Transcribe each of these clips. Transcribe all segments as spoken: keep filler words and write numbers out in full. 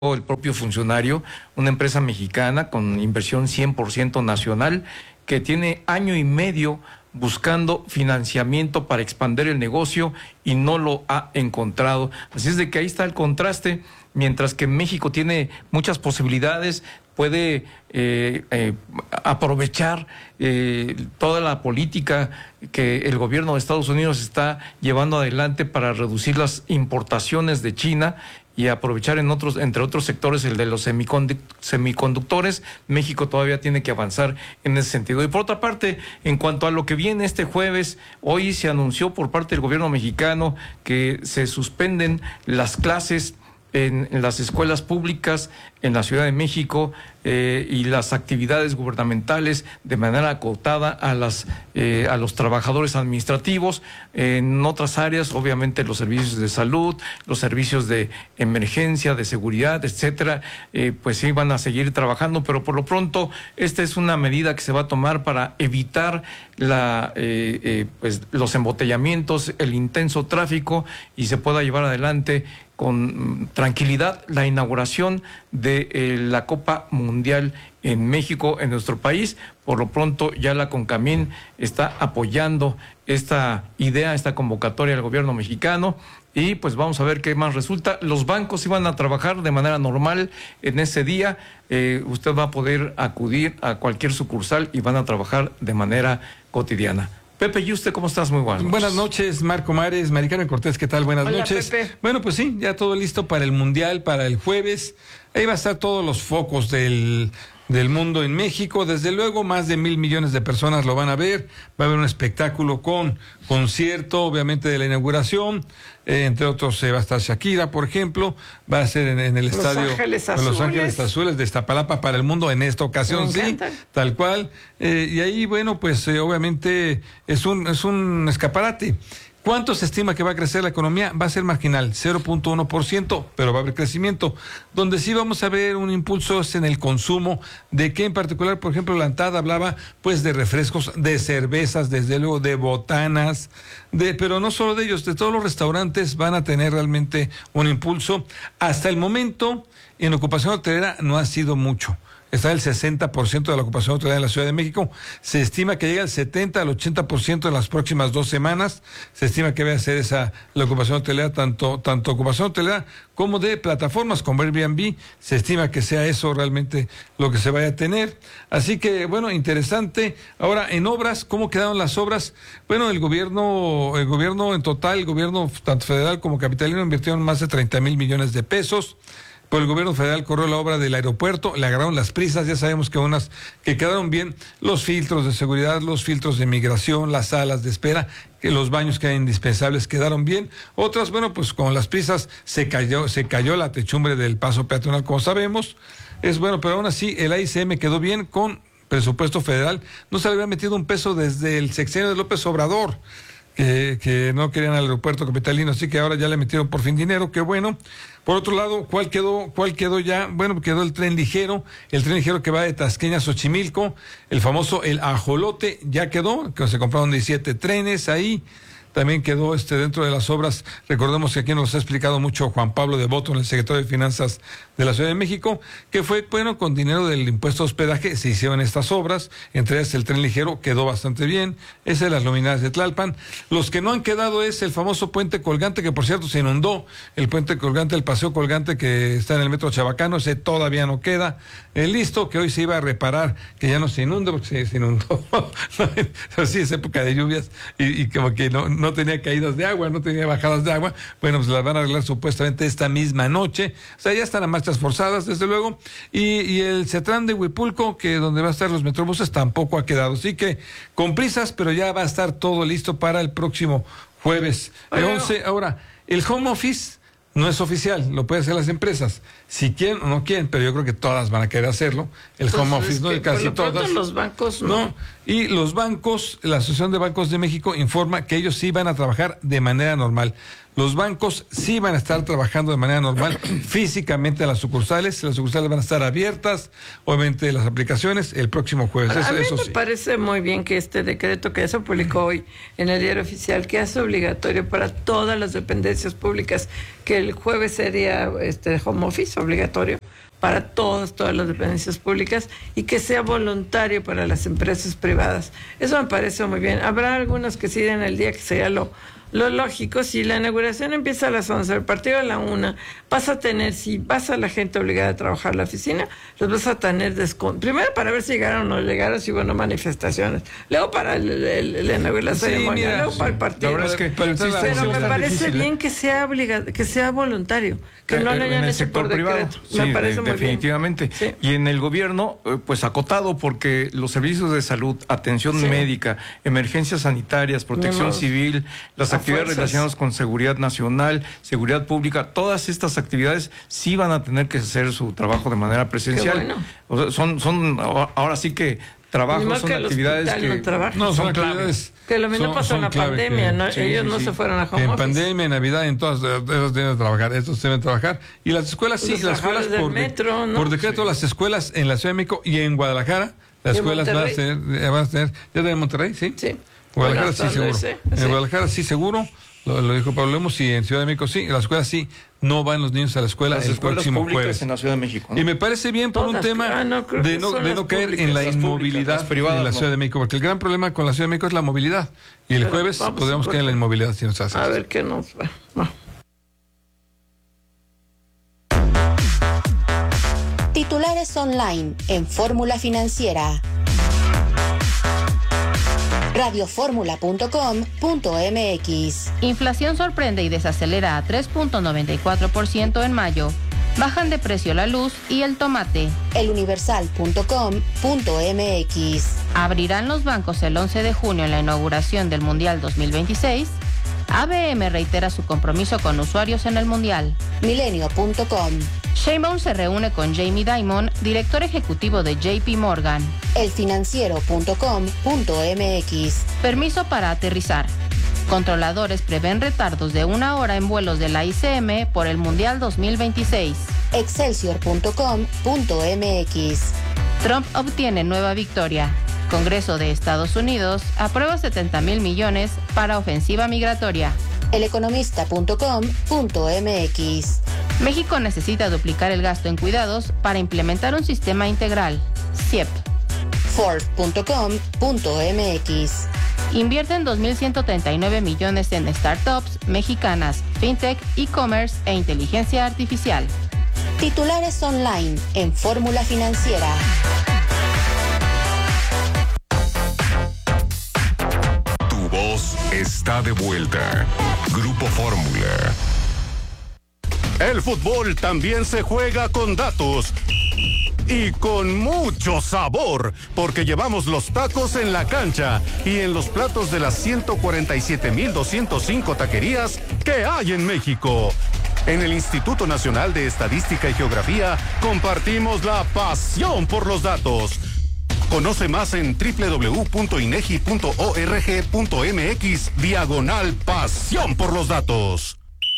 el propio funcionario, una empresa mexicana con inversión cien por ciento nacional, que tiene año y medio buscando financiamiento para expandir el negocio y no lo ha encontrado. Así es de que ahí está el contraste. Mientras que México tiene muchas posibilidades, puede eh, eh, aprovechar eh, toda la política que el gobierno de Estados Unidos está llevando adelante para reducir las importaciones de China y aprovechar en otros, entre otros sectores, el de los semiconductores. México todavía tiene que avanzar en ese sentido. Y por otra parte, en cuanto a lo que viene este jueves, hoy se anunció por parte del gobierno mexicano que se suspenden las clases en, en las escuelas públicas en la Ciudad de México eh, y las actividades gubernamentales de manera acotada a las eh, a los trabajadores administrativos. En otras áreas, obviamente, los servicios de salud, los servicios de emergencia, de seguridad, etcétera, eh, pues sí van a seguir trabajando, pero por lo pronto esta es una medida que se va a tomar para evitar la eh, eh, pues los embotellamientos, el intenso tráfico, y se pueda llevar adelante con tranquilidad la inauguración de eh, la Copa Mundial en México, en nuestro país. Por lo pronto ya la CONCAMIN está apoyando esta idea, esta convocatoria del gobierno mexicano, y pues vamos a ver qué más resulta. Los bancos iban a trabajar de manera normal en ese día. Eh, usted va a poder acudir a cualquier sucursal y van a trabajar de manera cotidiana. Pepe, ¿y usted cómo estás? Muy buenas noches. Buenas noches, Marco Mares, Mari Carmen Cortés, ¿qué tal? Buenas Hola, noches. Pepe. Bueno, pues sí, ya todo listo para el Mundial, para el jueves. Ahí va a estar todos los focos del, del mundo en México. Desde luego, más de mil millones de personas lo van a ver. Va a haber un espectáculo con concierto, obviamente, de la inauguración. Eh, entre otros, eh, va a estar Shakira, por ejemplo. Va a ser en, en el Los estadio Ángeles de Los Azules. Ángeles Azules de Iztapalapa para el mundo en esta ocasión, Me sí, encantan. tal cual. Eh, y ahí, bueno, pues eh, obviamente es un, es un escaparate. ¿Cuánto se estima que va a crecer la economía? Va a ser marginal, cero punto uno por ciento, pero va a haber crecimiento. Donde sí vamos a ver un impulso es en el consumo. ¿De qué en particular? Por ejemplo, la ANTAD hablaba pues de refrescos, de cervezas, desde luego de botanas, de, pero no solo de ellos, de todos los restaurantes van a tener realmente un impulso. Hasta el momento, en ocupación hotelera no ha sido mucho. Está el sesenta por ciento de la ocupación hotelera en la Ciudad de México. Se estima que llega al setenta, al ochenta por ciento en las próximas dos semanas. Se estima que va a ser esa la ocupación hotelera, tanto, tanto ocupación hotelera como de plataformas como Airbnb. Se estima que sea eso realmente lo que se vaya a tener. Así que, bueno, interesante. Ahora, en obras, ¿cómo quedaron las obras? Bueno, el gobierno, el gobierno en total, el gobierno tanto federal como capitalino invirtieron más de treinta mil millones de pesos. Por el gobierno federal corrió la obra del aeropuerto, le agarraron las prisas, ya sabemos que unas que quedaron bien, los filtros de seguridad, los filtros de migración, las salas de espera, que los baños que eran indispensables quedaron bien. Otras, bueno, pues con las prisas se cayó, se cayó la techumbre del paso peatonal, como sabemos. Es bueno, pero aún así el A I C M quedó bien con presupuesto federal. No se le había metido un peso desde el sexenio de López Obrador. Que, que no querían al aeropuerto capitalino, así que ahora ya le metieron por fin dinero, qué bueno. Por otro lado, ¿cuál quedó, cuál quedó ya? Bueno, quedó el tren ligero, el tren ligero que va de Tasqueña a Xochimilco, el famoso el ajolote, ya quedó, que se compraron diecisiete trenes ahí. También quedó este dentro de las obras. Recordemos que aquí nos ha explicado mucho Juan Pablo Devoto, el secretario de Finanzas de la Ciudad de México, que fue, bueno, con dinero del impuesto de hospedaje se hicieron estas obras, entre ellas el tren ligero quedó bastante bien, esa de las luminarias de Tlalpan. Los que no han quedado es el famoso puente colgante, que por cierto se inundó, el puente colgante, el paseo colgante que está en el metro Chabacano, ese todavía no queda eh, listo, que hoy se iba a reparar, que ya no se inunde, porque se, se inundó. Así es época de lluvias y, y como que no no tenía caídas de agua, no tenía bajadas de agua. Bueno, pues las van a arreglar supuestamente esta misma noche. O sea, ya están a marchas forzadas, desde luego. Y, y el Cetrán de Huipulco, que donde va a estar los metrobuses, tampoco ha quedado. Así que con prisas, pero ya va a estar todo listo para el próximo jueves. El once, ahora, el home office no es oficial, lo pueden hacer las empresas. Si quieren o no quieren, pero yo creo que todas van a querer hacerlo. El Entonces, home office, es ¿no? que De casi por lo pronto todas. los bancos no. No. Y los bancos, la Asociación de Bancos de México informa que ellos sí van a trabajar de manera normal. Los bancos sí van a estar trabajando de manera normal físicamente en las sucursales. Las sucursales van a estar abiertas, obviamente las aplicaciones, el próximo jueves. Eso, a mí eso me sí. parece muy bien que este decreto que ya se publicó hoy en el Diario Oficial, que hace obligatorio para todas las dependencias públicas, que el jueves sería este home office obligatorio para todas, todas las dependencias públicas, y que sea voluntario para las empresas privadas. Eso me parece muy bien. Habrá algunos que sí den el día, que sería lo Lo lógico, si la inauguración empieza a las once, el partido a la una, vas a tener, si vas a la gente obligada a trabajar a la oficina, los vas a tener descuento. Primero para ver si llegaron o no llegaron, si hubo no manifestaciones. Luego para el, el, el, el, la Sí, ceremonia, mira, luego sí. para el partido. La verdad es que pero sí, pero sí, me está parece difícil, bien ¿eh? que sea obligado, que sea voluntario, que no lo En hayan el hecho sector por privado, decreto. sí, me parece de- muy definitivamente. bien. Sí. Y en el gobierno, eh, pues acotado, porque los servicios de salud, atención Sí. médica, emergencias sanitarias, protección No, civil, las a actividades fuerzas. relacionadas con seguridad nacional, seguridad pública, todas estas actividades sí van a tener que hacer su trabajo de manera presencial. Qué bueno. O sea, son, son ahora sí que Ni trabajos, más son que el actividades hospital que no trabaja. No, son clave. actividades. Que lo mismo son- pasó en son la clave pandemia, que- ¿no? sí, Ellos sí, no sí. se fueron a home En office. pandemia, en Navidad, en todas, esos deben trabajar, estos deben trabajar. Y las escuelas, sí, Los las escuelas trabajadores por, del de- metro, ¿no? por decreto, las escuelas en la Ciudad de México y en Guadalajara, las ¿Y en escuelas van a, Monterrey? tener, eh, van a tener, ya de Monterrey, sí. Sí. Guadalajara Bueno, sí, hasta seguro. donde sé, En sí. Guadalajara sí, seguro. Lo, lo dijo Pablo Lemos, y en Ciudad de México sí. En las escuelas sí. No van los niños a la escuela las el escuelas próximo públicas jueves. en la Ciudad de México, ¿no? Y me parece bien por un Todas, tema ah, no, creo de que no, son de las no caer públicas, en la las públicas, inmovilidad las privadas en la no. Ciudad de México, porque el gran problema con la Ciudad de México es la movilidad. Y el Pero jueves vamos, podríamos caer en la porque- inmovilidad si nos hace A eso. ver qué nos va. va. Titulares online en Fórmula Financiera. radioformula punto com punto m x. Inflación sorprende y desacelera a tres punto noventa y cuatro por ciento en mayo. Bajan de precio la luz y el tomate. eluniversal punto com punto m x. ¿Abrirán los bancos el once de junio en la inauguración del Mundial dos mil veintiséis? A B M reitera su compromiso con usuarios en el Mundial. milenio punto com. Sheinbaum se reúne con Jamie Dimon, director ejecutivo de J P Morgan. elfinanciero punto com punto m x. Permiso para aterrizar. Controladores prevén retardos de una hora en vuelos de la I C M por el Mundial dos mil veintiséis. excelsior punto com punto m x. Trump obtiene nueva victoria. Congreso de Estados Unidos aprueba setenta mil millones para ofensiva migratoria. eleconomista punto com punto m x. México necesita duplicar el gasto en cuidados para implementar un sistema integral. C I E P. forbes punto com punto m x. Invierten dos mil ciento treinta y nueve millones en startups mexicanas, fintech, e-commerce e inteligencia artificial. Titulares online en Fórmula Financiera. Tu voz está de vuelta. Grupo Fórmula. El fútbol también se juega con datos y con mucho sabor, porque llevamos los tacos en la cancha y en los platos de las ciento cuarenta y siete mil doscientas cinco taquerías que hay en México. En el Instituto Nacional de Estadística y Geografía compartimos la pasión por los datos. Conoce más en doble u doble u doble u punto inegi punto org punto m x diagonal pasión por los datos.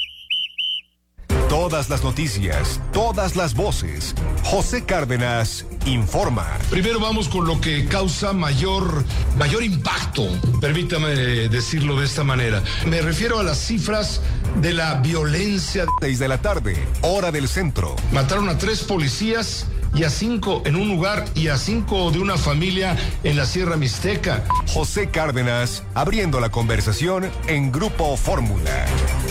Todas las noticias, todas las voces. José Cárdenas informa. Primero vamos con lo que causa mayor, mayor impacto, permítame decirlo de esta manera. Me refiero a las cifras de la violencia. Seis de la tarde, hora del centro. Mataron a tres policías y a cinco en un lugar y a cinco de una familia en la Sierra Mixteca. José Cárdenas abriendo la conversación en Grupo Fórmula.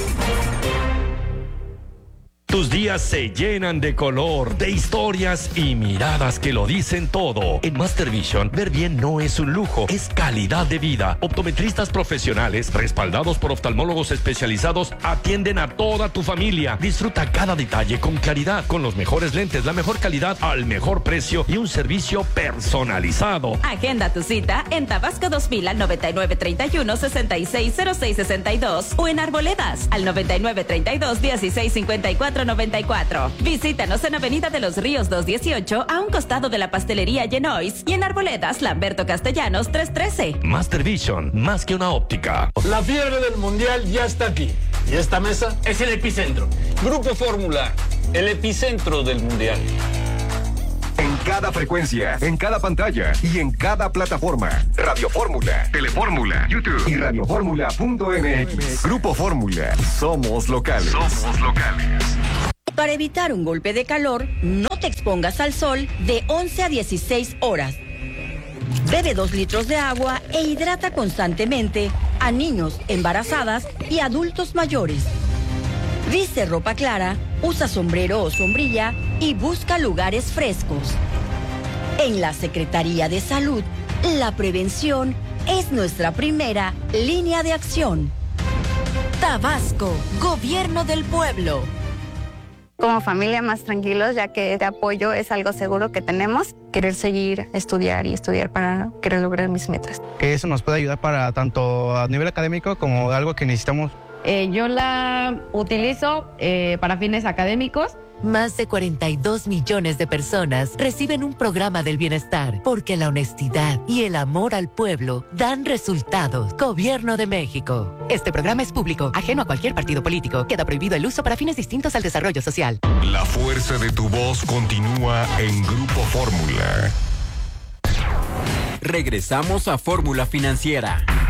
Tus días se llenan de color, de historias y miradas que lo dicen todo. En Master Vision, ver bien no es un lujo, es calidad de vida. Optometristas profesionales, respaldados por oftalmólogos especializados, atienden a toda tu familia. Disfruta cada detalle con claridad, con los mejores lentes, la mejor calidad, al mejor precio y un servicio personalizado. Agenda tu cita en Tabasco dos mil al noventa y nueve treinta y uno sesenta y seis cero seis sesenta y dos o en Arboledas al noventa y nueve treinta y dos dieciséis cincuenta y cuatro noventa y cuatro. Visítanos en Avenida de los Ríos doscientos dieciocho a un costado de la pastelería Genois y en Arboledas Lamberto Castellanos trescientos trece. Master Vision, más que una óptica. La fiebre del mundial ya está aquí Y esta mesa es el epicentro. Grupo Fórmula, el epicentro del mundial. En cada frecuencia, en cada pantalla y en cada plataforma. Radio Fórmula, Telefórmula, YouTube y radio fórmula punto m x. Grupo Fórmula, somos locales. Somos locales. Para evitar un golpe de calor, no te expongas al sol de once a dieciséis horas. Bebe dos litros de agua e hidrata constantemente a niños, embarazadas y adultos mayores. Viste ropa clara, usa sombrero o sombrilla y busca lugares frescos. En la Secretaría de Salud, la prevención es nuestra primera línea de acción. Tabasco, Gobierno del Pueblo. Como familia más tranquilos, ya que este apoyo es algo seguro que tenemos. Querer seguir, estudiar y estudiar para querer lograr mis metas. Que eso nos puede ayudar para tanto a nivel académico como algo que necesitamos. Eh, yo la utilizo eh, para fines académicos. Más de cuarenta y dos millones de personas reciben un programa del bienestar porque la honestidad y el amor al pueblo dan resultados. Gobierno de México. Este programa es público, ajeno a cualquier partido político. Queda prohibido el uso para fines distintos al desarrollo social. La fuerza de tu voz continúa en Grupo Fórmula. Regresamos a Fórmula Financiera.